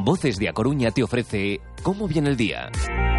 Voces de A Coruña te ofrece ¿Cómo viene el día?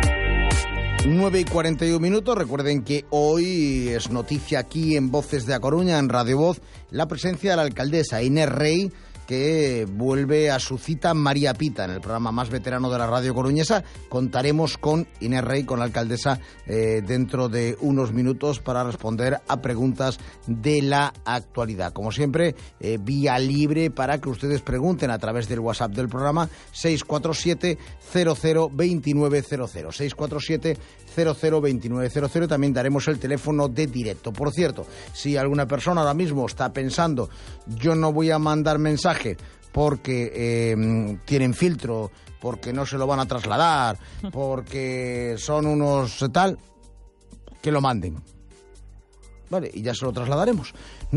9:41. Recuerden que hoy es noticia aquí en Voces de A Coruña, en Radio Voz, la presencia de la alcaldesa Inés Rey, que vuelve a su cita María Pita, en el programa más veterano de la radio coruñesa. Contaremos con Inés Rey, con la alcaldesa, dentro de unos minutos para responder a preguntas de la actualidad. Como siempre, vía libre para que ustedes pregunten a través del WhatsApp del programa 647 00 2900. 647 00 2900. También daremos el teléfono de directo. Por cierto, si alguna persona ahora mismo está pensando, yo no voy a mandar mensaje porque tienen filtro, porque no se lo van a trasladar, porque son unos tal, que lo manden. Vale, y ya se lo trasladaremos.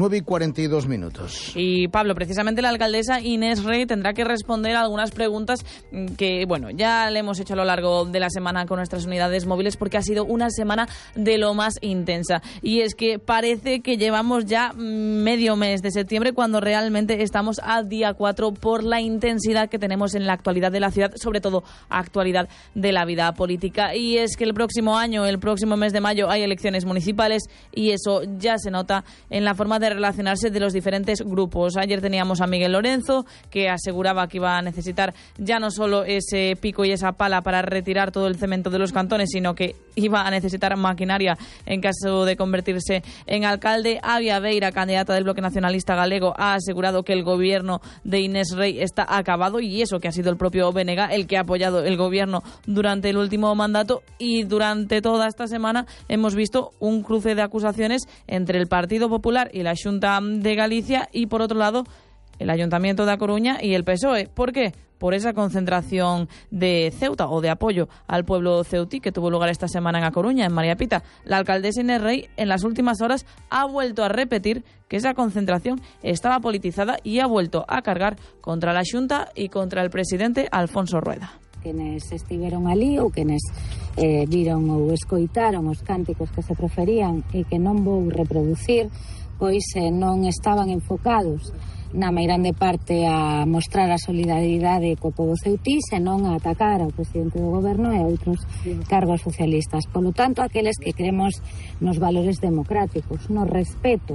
9:42. Y Pablo, precisamente la alcaldesa Inés Rey tendrá que responder a algunas preguntas que, bueno, ya le hemos hecho a lo largo de la semana con nuestras unidades móviles, porque ha sido una semana de lo más intensa. Y es que parece que llevamos ya medio mes de septiembre, cuando realmente estamos a día 4 por la intensidad que tenemos en la actualidad de la ciudad, sobre todo actualidad de la vida política. Y es que el próximo año, el próximo mes de mayo, hay elecciones municipales y eso ya se nota en la forma de relacionarse de los diferentes grupos. Ayer teníamos a Miguel Lorenzo, que aseguraba que iba a necesitar ya no solo ese pico y esa pala para retirar todo el cemento de los cantones, sino que iba a necesitar maquinaria en caso de convertirse en alcalde. Avia Beira, candidata del Bloque Nacionalista Galego, ha asegurado que el gobierno de Inés Rey está acabado, y eso que ha sido el propio BNG el que ha apoyado el gobierno durante el último mandato. Y durante toda esta semana hemos visto un cruce de acusaciones entre el Partido Popular y la Xunta de Galicia, y por otro lado el Ayuntamiento de A Coruña y el PSOE. ¿Por qué? Por esa concentración de Ceuta, o de apoyo al pueblo ceutí, que tuvo lugar esta semana en A Coruña, en María Pita. La alcaldesa Inés Rey en las últimas horas ha vuelto a repetir que esa concentración estaba politizada y ha vuelto a cargar contra la Xunta y contra el presidente Alfonso Rueda. Quenes estiveron ali ou quenes viron ou escoitaron os cánticos que se proferían e que non vou reproducir, pois non estaban enfocados na meirande parte a mostrar a solidaridade co pobo ceutí, senón a atacar ao presidente do goberno e a outros cargos socialistas. Polo tanto, aqueles que creemos nos valores democráticos, no respeto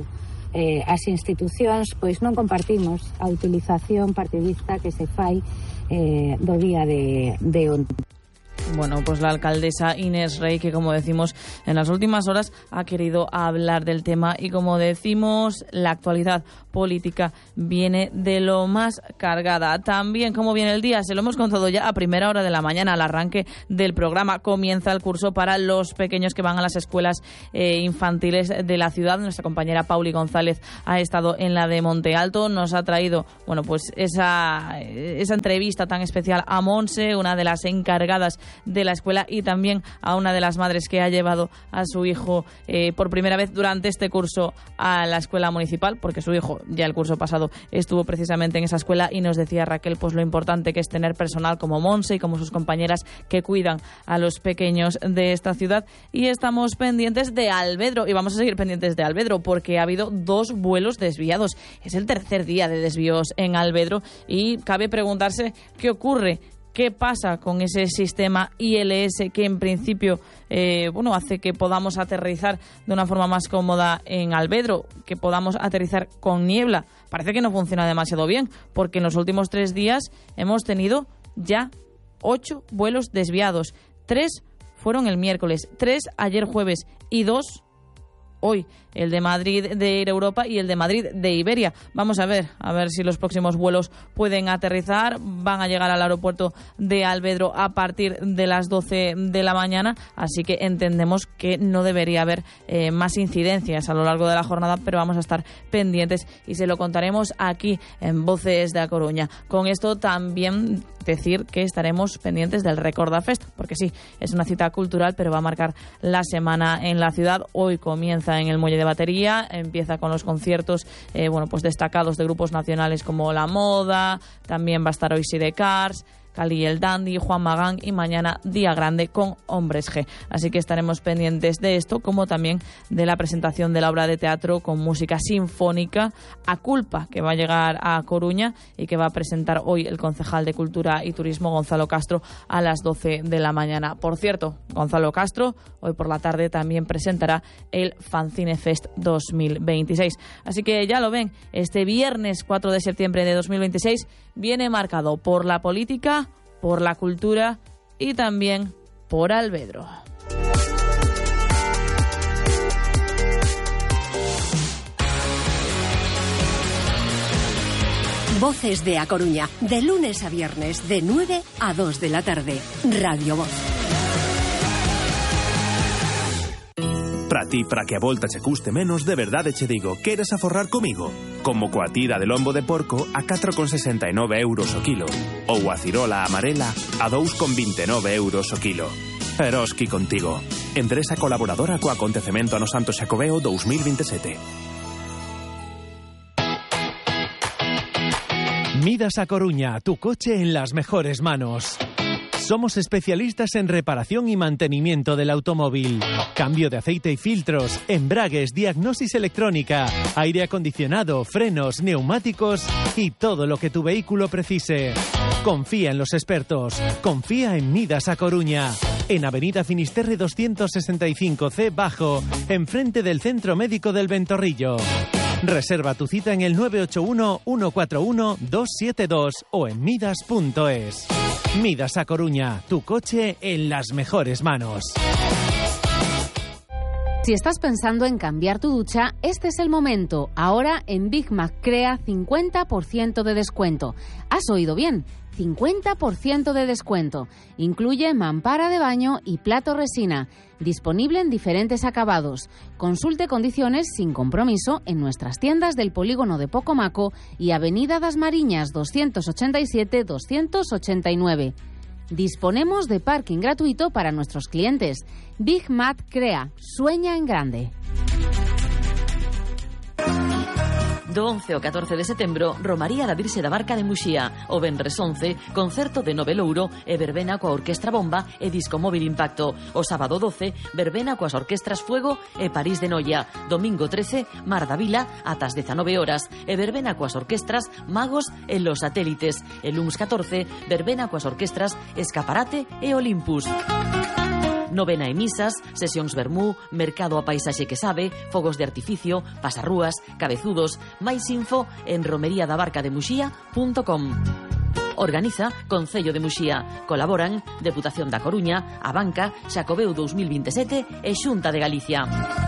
as institucións, pois non compartimos a utilización partidista que se fai do día de onte. Bueno, pues la alcaldesa Inés Rey, que como decimos en las últimas horas ha querido hablar del tema, y como decimos, la actualidad política viene de lo más cargada. También cómo viene el día, se lo hemos contado ya a primera hora de la mañana, al arranque del programa. Comienza el curso para los pequeños que van a las escuelas infantiles de la ciudad. Nuestra compañera Pauli González ha estado en la de Monte Alto, nos ha traído, bueno, pues esa entrevista tan especial a Monse, una de las encargadas de la escuela, y también a una de las madres que ha llevado a su hijo por primera vez durante este curso a la escuela municipal, porque su hijo ya el curso pasado estuvo precisamente en esa escuela, y nos decía Raquel pues lo importante que es tener personal como Monse y como sus compañeras que cuidan a los pequeños de esta ciudad. Y estamos pendientes de Alvedro, y vamos a seguir pendientes de Alvedro, porque ha habido 2 vuelos desviados. Es el tercer día de desvíos en Alvedro, y cabe preguntarse qué ocurre. ¿Qué pasa con ese sistema ILS que en principio hace que podamos aterrizar de una forma más cómoda en Alvedro, que podamos aterrizar con niebla? Parece que no funciona demasiado bien, porque en los últimos 3 días hemos tenido ya 8 vuelos desviados. 3 fueron el miércoles, 3 ayer jueves y 2 hoy, el de Madrid de Air Europa y el de Madrid de Iberia. Vamos a ver si los próximos vuelos pueden aterrizar. Van a llegar al aeropuerto de Alvedro a partir de las 12 de la mañana, así que entendemos que no debería haber más incidencias a lo largo de la jornada, pero vamos a estar pendientes y se lo contaremos aquí en Voces de A Coruña. Con esto también decir que estaremos pendientes del Recorda Fest, porque sí, es una cita cultural, pero va a marcar la semana en la ciudad. Hoy comienza en el Muelle de Batería, empieza con los conciertos destacados de grupos nacionales como La Moda, también va a estar hoy Sidecars, Cali el Dandy, Juan Magán y mañana Día Grande con Hombres G. Así que estaremos pendientes de esto, como también de la presentación de la obra de teatro con música sinfónica A Culpa, que va a llegar a Coruña y que va a presentar hoy el concejal de Cultura y Turismo, Gonzalo Castro, a las 12 de la mañana. Por cierto, Gonzalo Castro hoy por la tarde también presentará el Fanzine Fest 2026. Así que ya lo ven, este viernes 4 de septiembre de 2026 viene marcado por la política, por la cultura y también por Alvedro. Voces de A Coruña, de lunes a viernes, de 9 a 2 de la tarde. Radio Voz. Para ti, para que a volta che custe menos, de verdade che digo, queres aforrar comigo? Como coa tira de lombo de porco a 4,69 euros o kilo. Ou a cirola amarela a 2,29 euros o kilo. Eroski contigo. Empresa colaboradora co acontecemento ano Santo Xacobeo 2027. Midas A Coruña, tu coche en las mejores manos. Somos especialistas en reparación y mantenimiento del automóvil. Cambio de aceite y filtros, embragues, diagnosis electrónica, aire acondicionado, frenos, neumáticos y todo lo que tu vehículo precise. Confía en los expertos. Confía en Midas A Coruña. En Avenida Finisterre 265C Bajo, enfrente del Centro Médico del Ventorrillo. Reserva tu cita en el 981-141-272 o en midas.es. Midas A Coruña, tu coche en las mejores manos. Si estás pensando en cambiar tu ducha, este es el momento. Ahora en Big Mac Crea 50% de descuento. ¿Has oído bien? 50% de descuento. Incluye mampara de baño y plato resina. Disponible en diferentes acabados. Consulte condiciones sin compromiso en nuestras tiendas del polígono de Pocomaco y Avenida das Mariñas 287-289. Disponemos de parking gratuito para nuestros clientes. Big Mac Crea. Sueña en grande. Do 11 ao 14 de setembro, Romaría da Virxe da Barca de Muxía. O venres 11, concerto de Novelouro e verbena coa Orquestra Bomba e Disco Móvil Impacto. O sábado 12, verbena coas Orquestras Fuego e París de Noia. Domingo 13, Mar da Vila ata as 19 horas e verbena coas Orquestras Magos e Los Satélites. E luns 14, verbena coas Orquestras Escaparate e Olympus. Novena e misas, sesións vermú, mercado a paisaxe que sabe, fogos de artificio, pasarrúas, cabezudos. Máis info en romeriadabarcademuxía.com. Organiza Concello de Muxía. Colaboran Deputación da Coruña, a Banca, Xacobeo 2027 e Xunta de Galicia.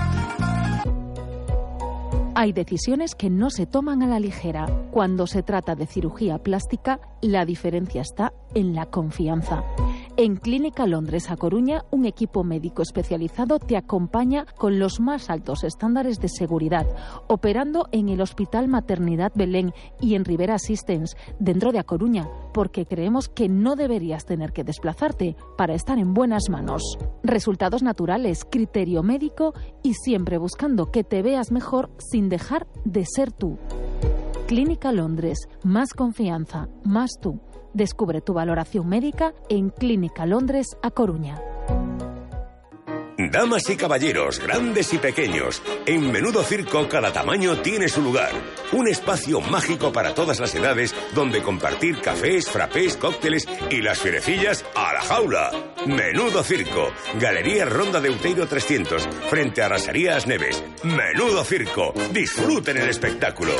Hay decisiones que no se toman a la ligera. Cuando se trata de cirugía plástica, la diferencia está en la confianza. En Clínica Londres A Coruña, un equipo médico especializado te acompaña con los más altos estándares de seguridad, operando en el Hospital Maternidad Belén y en Rivera Assistance, dentro de A Coruña, porque creemos que no deberías tener que desplazarte para estar en buenas manos. Resultados naturales, criterio médico y siempre buscando que te veas mejor sin dejar de ser tú. Clínica Londres, más confianza, más tú. Descubre tu valoración médica en Clínica Londres A Coruña. Damas y caballeros, grandes y pequeños, en Menudo Circo cada tamaño tiene su lugar. Un espacio mágico para todas las edades donde compartir cafés, frappés, cócteles y las fierecillas a la jaula. Menudo Circo, Galería Ronda de Outeiro 300, frente a Rasaría As Neves. Menudo Circo, disfruten el espectáculo.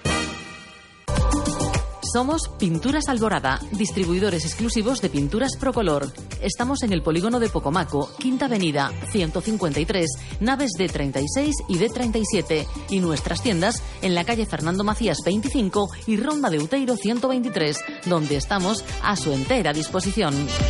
Somos Pinturas Alborada, distribuidores exclusivos de pinturas Procolor. Estamos en el polígono de Pocomaco, Quinta Avenida, 153, naves D36 y D37. Y nuestras tiendas en la calle Fernando Macías 25 y Ronda de Outeiro 123, donde estamos a su entera disposición.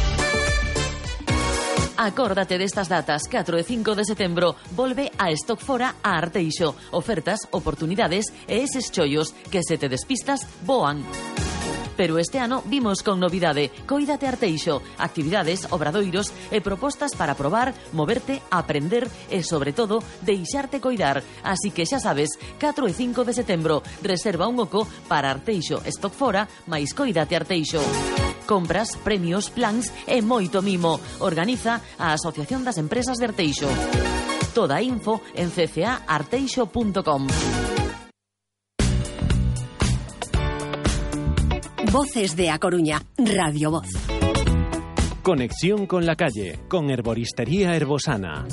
Acórdate destas datas, 4 e 5 de setembro, volve a Stock Fora a Arteixo. Ofertas, oportunidades e eses chollos que se te despistas, voan. Pero este ano vimos con novidade Coídate Arteixo, actividades, obradoiros e propostas para probar, moverte, aprender e, sobre todo, deixarte coidar. Así que xa sabes, 4 e 5 de setembro, reserva un oco para Arteixo Stock Fora máis Coídate Arteixo. Compras, premios, plans e moito mimo. Organiza a Asociación das Empresas de Arteixo. Toda a info en ccaarteixo.com. Voces de A Coruña, Radio Voz. Conexión con la calle, con Herboristería Herbosana.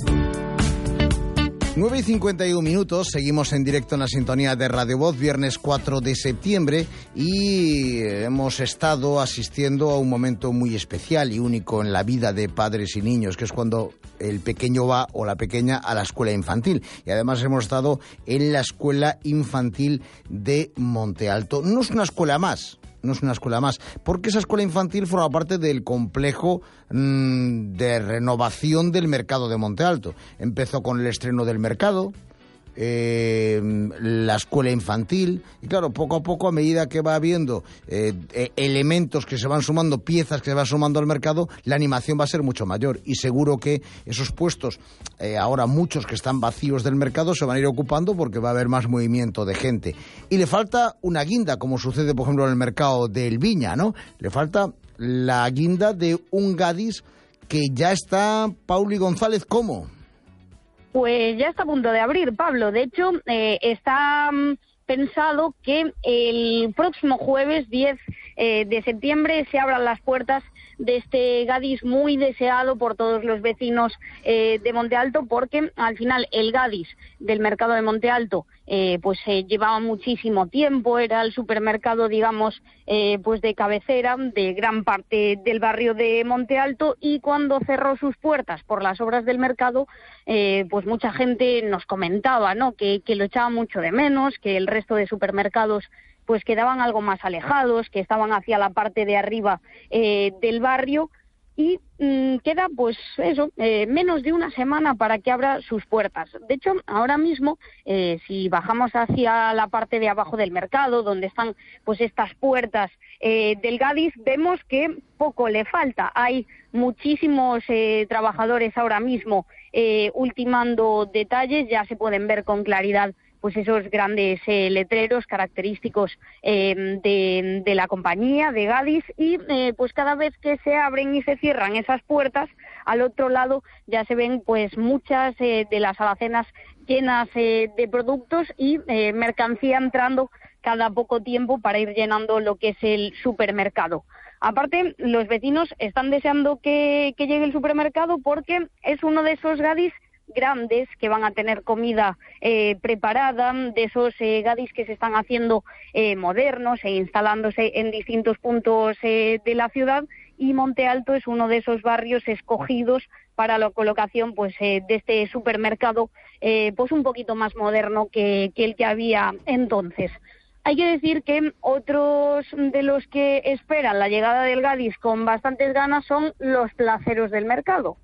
9:51, seguimos en directo en la sintonía de Radio Voz, viernes 4 de septiembre, y hemos estado asistiendo a un momento muy especial y único en la vida de padres y niños, que es cuando el pequeño va o la pequeña a la escuela infantil. Y además hemos estado en la escuela infantil de Monte Alto. No es una escuela más, porque esa escuela infantil forma parte del complejo de renovación del mercado de Monte Alto. Empezó con el estreno del mercado, la escuela infantil, y claro, poco a poco, a medida que va habiendo elementos que se van sumando, piezas que se van sumando al mercado, la animación va a ser mucho mayor, y seguro que esos puestos, ahora muchos que están vacíos del mercado, se van a ir ocupando porque va a haber más movimiento de gente. Y le falta una guinda, como sucede por ejemplo en el mercado del Viña, ¿no? Le falta la guinda de un Gadis que ya está. Pauli González, ¿cómo? Pues ya está a punto de abrir, Pablo. De hecho, está pensado que el próximo jueves 10 de septiembre se abran las puertas de este Gadis muy deseado por todos los vecinos de Monte Alto, porque al final el Gadis del mercado de Monte Alto pues llevaba muchísimo tiempo, era el supermercado, digamos, pues de cabecera de gran parte del barrio de Monte Alto, y cuando cerró sus puertas por las obras del mercado, pues mucha gente nos comentaba, ¿no?, que lo echaba mucho de menos, que el resto de supermercados pues quedaban algo más alejados, que estaban hacia la parte de arriba del barrio, y queda pues eso, menos de una semana para que abra sus puertas. De hecho, ahora mismo, si bajamos hacia la parte de abajo del mercado, donde están pues estas puertas del Gadis, vemos que poco le falta. Hay muchísimos trabajadores ahora mismo ultimando detalles, ya se pueden ver con claridad pues esos grandes letreros característicos de la compañía, de Gadis, y pues cada vez que se abren y se cierran esas puertas, al otro lado ya se ven pues muchas de las alacenas llenas de productos y mercancía entrando cada poco tiempo para ir llenando lo que es el supermercado. Aparte, los vecinos están deseando que llegue el supermercado porque es uno de esos Gadis grandes que van a tener comida preparada, de esos Gadis que se están haciendo modernos e instalándose en distintos puntos de la ciudad, y Monte Alto es uno de esos barrios escogidos para la colocación pues de este supermercado pues un poquito más moderno que el que había entonces. Hay que decir que otros de los que esperan la llegada del Gadis con bastantes ganas son los placeros del mercado.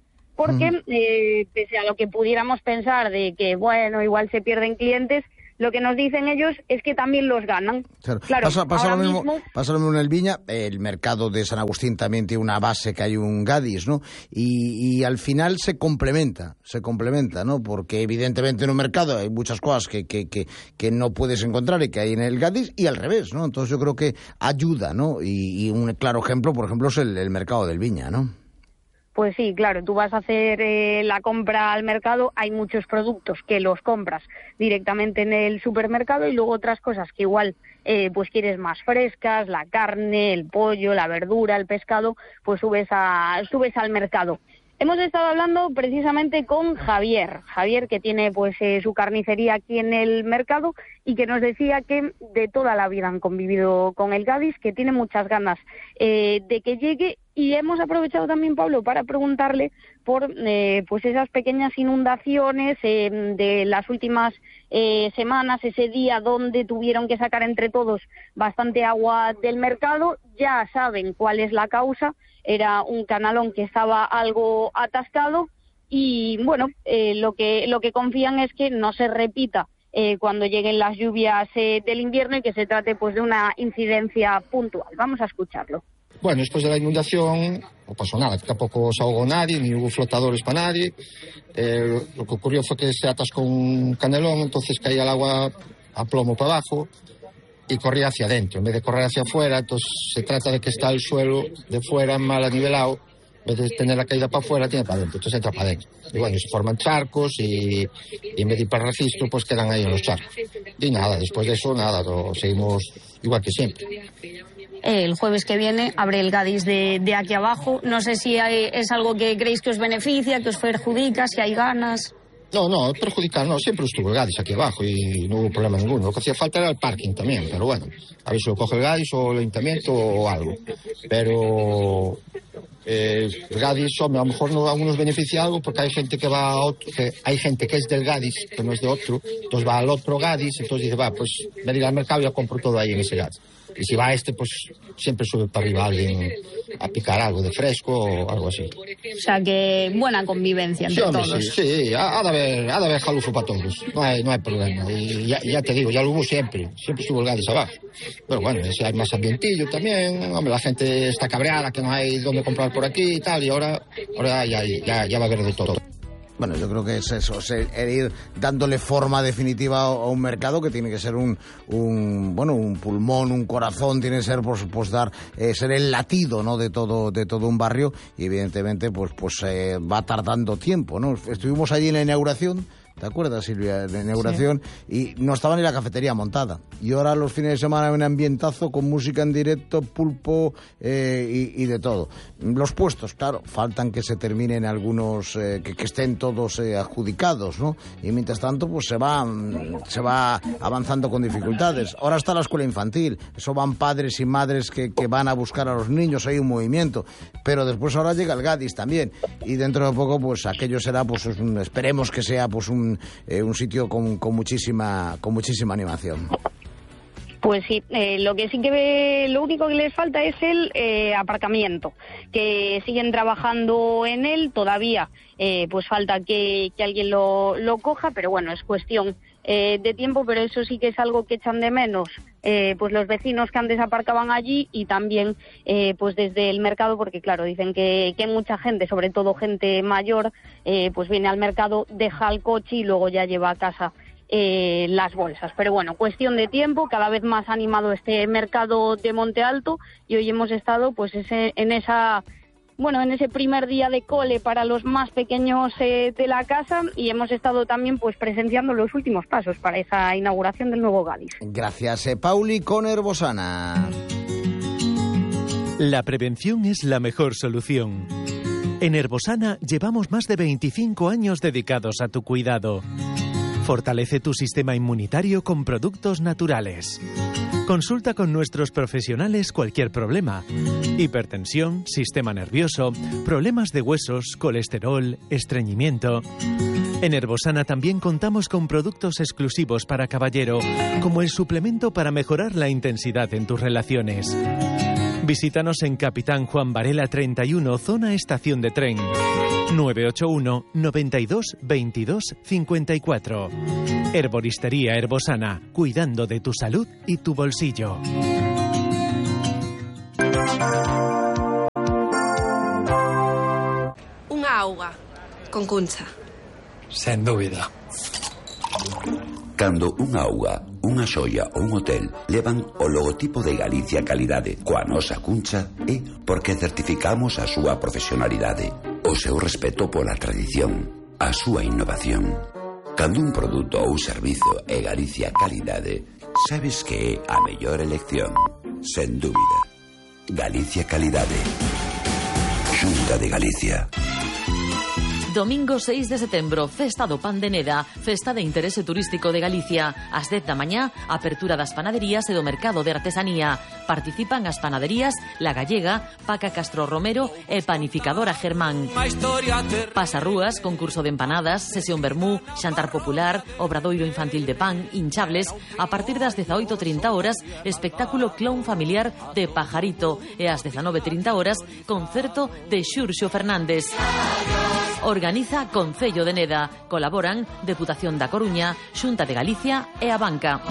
Porque, pese a lo que pudiéramos pensar de que, bueno, igual se pierden clientes, lo que nos dicen ellos es que también los ganan. Claro, pasa lo mismo en el Viña. El mercado de San Agustín también tiene una base, que hay un Gadis, ¿no? Y al final se complementa, ¿no? Porque evidentemente en un mercado hay muchas cosas que no puedes encontrar y que hay en el Gadis, y al revés, ¿no? Entonces yo creo que ayuda, ¿no? Y un claro ejemplo, por ejemplo, es el mercado del Viña, ¿no? Pues sí, claro, tú vas a hacer la compra al mercado, hay muchos productos que los compras directamente en el supermercado, y luego otras cosas que igual pues quieres más frescas, la carne, el pollo, la verdura, el pescado, pues subes al mercado. Hemos estado hablando precisamente con Javier, que tiene pues su carnicería aquí en el mercado, y que nos decía que de toda la vida han convivido con el Gadis, que tiene muchas ganas de que llegue. Y hemos aprovechado también, Pablo, para preguntarle por pues esas pequeñas inundaciones de las últimas semanas, ese día donde tuvieron que sacar entre todos bastante agua del mercado. Ya saben cuál es la causa, era un canalón que estaba algo atascado, y bueno, lo que confían es que no se repita cuando lleguen las lluvias del invierno y que se trate pues de una incidencia puntual. Vamos a escucharlo. Bueno, después de la inundación no pasó nada, tampoco se ahogó nadie, ni hubo flotadores para nadie. Lo que ocurrió fue que se atascó un canelón, entonces caía el agua a plomo para abajo y corría hacia adentro, en vez de correr hacia afuera. Entonces se trata de que está el suelo de fuera mal anivelado, en vez de tener la caída para afuera, tiene para adentro, entonces entra para adentro. Y bueno, se forman charcos y en vez de ir para el registro, pues quedan ahí en los charcos. Y nada, después de eso, nada, seguimos igual que siempre. El jueves que viene abre el Gadis de aquí abajo. No sé si es algo que creéis que os beneficia, que os perjudica, si hay ganas. No, perjudicar no, siempre estuvo el Gadis aquí abajo y no hubo problema ninguno. Lo que hacía falta era el parking también, pero bueno, a ver si lo coge el Gadis o el ayuntamiento o algo. Pero el Gadis, hombre, a lo mejor aún nos beneficia algo porque hay gente que va a otro, que hay gente que es del Gadis, que no es de otro, entonces va al otro Gadis, entonces dice, va, pues me ir al mercado y yo compro todo ahí en ese Gadis. Y si va a este, pues siempre sube para arriba alguien a picar algo de fresco o algo así. O sea que buena convivencia entre todos. Sí, ha de haber jalufo para todos, no hay problema. Y ya te digo, ya lo hubo siempre estuvo el Gadis abajo. Pero bueno, si hay más ambientillo también, hombre, la gente está cabreada que no hay dónde comprar por aquí y tal, y ahora ya va a haber de todo. Bueno, yo creo que es eso, el ir dándole forma definitiva a un mercado que tiene que ser un pulmón, un corazón, tiene que ser, pues ser el latido, ¿no?, de todo un barrio, y evidentemente pues va tardando tiempo, ¿no? Estuvimos allí en la inauguración. ¿Te acuerdas, Silvia? De inauguración, sí. Y no estaba ni la cafetería montada. Y ahora los fines de semana hay un ambientazo con música en directo, pulpo y de todo. Los puestos, claro, faltan que se terminen algunos, que estén todos adjudicados, ¿no? Y mientras tanto, pues se va avanzando con dificultades. Ahora está la escuela infantil. Eso van padres y madres que van a buscar a los niños. Hay un movimiento. Pero después ahora llega el Gadis también. Y dentro de poco, pues aquello será, pues esperemos que sea, pues un sitio con muchísima animación. Pues sí, lo único que les falta es el aparcamiento, que siguen trabajando en él todavía, pues falta que alguien lo coja, pero bueno, es cuestión de tiempo, pero eso sí que es algo que echan de menos pues los vecinos que antes aparcaban allí y también pues desde el mercado, porque claro, dicen que mucha gente, sobre todo gente mayor, pues viene al mercado, deja el coche y luego ya lleva a casa las bolsas. Pero bueno, cuestión de tiempo, cada vez más animado este mercado de Monte Alto, y hoy hemos estado pues en ese primer día de cole para los más pequeños de la casa, y hemos estado también pues presenciando los últimos pasos para esa inauguración del nuevo Gadis. Gracias, Pauli, con Herbosana. La prevención es la mejor solución. En Herbosana llevamos más de 25 años dedicados a tu cuidado. Fortalece tu sistema inmunitario con productos naturales. Consulta con nuestros profesionales cualquier problema. Hipertensión, sistema nervioso, problemas de huesos, colesterol, estreñimiento. En Herbosana también contamos con productos exclusivos para caballero, como el suplemento para mejorar la intensidad en tus relaciones. Visítanos en Capitán Juan Varela 31, zona estación de tren. 981 92 22 54. Herboristería Herbosana, cuidando de tu salud y tu bolsillo. Unha auga con cuncha. Sen dúbida. Cando unha auga, unha xoia ou un hotel levan o logotipo de Galicia Calidade coa nosa cuncha, é porque certificamos a súa profesionalidade, o seu respeto pola tradición, a súa innovación. Cando un produto ou servizo é Galicia Calidade, sabes que é a mellor elección, sen dúbida. Galicia Calidade. Xunta de Galicia. Domingo 6 de setembro, festa do Pan de Neda, festa de interese turístico de Galicia. Ás 10 da mañá, apertura das panaderías e do mercado de artesanía. Participan as panaderías La Gallega, Paca Castro Romero e Panificadora Germán. Pasarrúas, concurso de empanadas, sesión vermú, xantar popular, obradoiro infantil de pan, hinchables. A partir das 18:30 horas, espectáculo clown familiar de Pajarito. E ás 19:30 horas, concerto de Xurxo Fernández. Organiza Concello de Neda. Colaboran Deputación da Coruña, Xunta de Galicia e a Banca.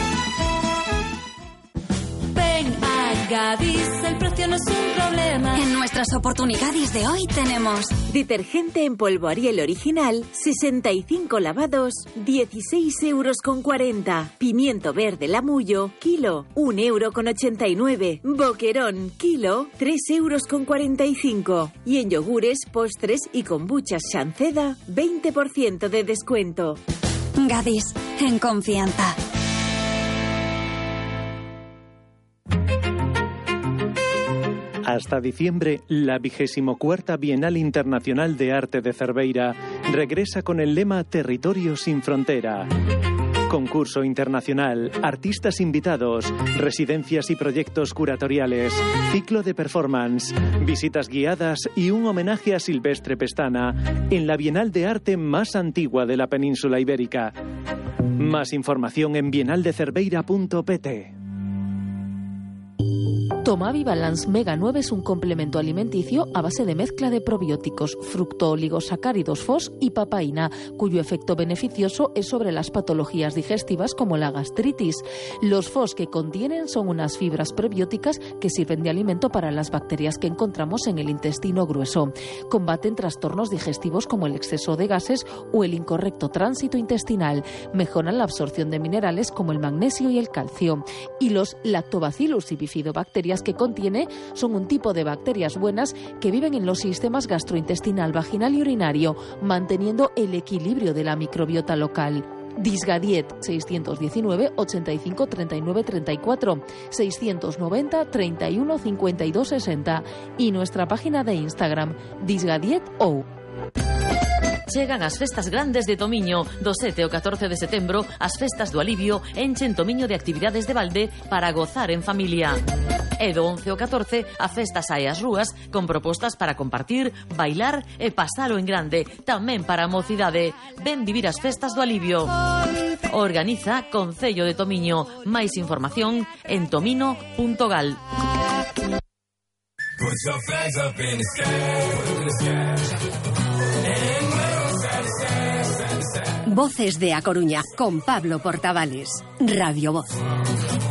Gadis, el precio no es un problema. En nuestras oportunidades de hoy tenemos detergente en polvo Ariel original, 65 lavados, 16,40 €. Pimiento verde Lamullo, kilo, 1,89 €. Boquerón, kilo, 3,45 €. Y en yogures, postres y kombuchas Shanceda, 20% de descuento. Gadis, en confianza. Hasta diciembre, la 24ª Bienal Internacional de Arte de Cerveira regresa con el lema Territorio sin frontera. Concurso internacional, artistas invitados, residencias y proyectos curatoriales, ciclo de performance, visitas guiadas y un homenaje a Silvestre Pestana en la Bienal de Arte más antigua de la península ibérica. Más información en bienaldecerveira.pt. Tomavi Balance Mega 9 es un complemento alimenticio a base de mezcla de probióticos, fructooligosacáridos FOS y papaína, cuyo efecto beneficioso es sobre las patologías digestivas como la gastritis. Los FOS que contienen son unas fibras prebióticas que sirven de alimento para las bacterias que encontramos en el intestino grueso. Combaten trastornos digestivos como el exceso de gases o el incorrecto tránsito intestinal. Mejoran la absorción de minerales como el magnesio y el calcio. Y los Lactobacillus y bifidobacterias que contiene son un tipo de bacterias buenas que viven en los sistemas gastrointestinal, vaginal y urinario, manteniendo el equilibrio de la microbiota local. Disgadiet 619 85 39 34 690 31 52 60 y nuestra página de Instagram disgadietou. Chegan as festas grandes de Tomiño. Do 7 ao 14 de setembro, as festas do alivio enchen Tomiño de actividades de balde para gozar en familia. E do 11 ao 14, a festa sae ás rúas con propostas para compartir, bailar e pasalo en grande, tamén para a mocidade. Ven vivir as festas do alivio. Organiza Concello de Tomiño. Máis información en tomino.gal. Voces de A Coruña con Pablo Portavales. Radio Voz.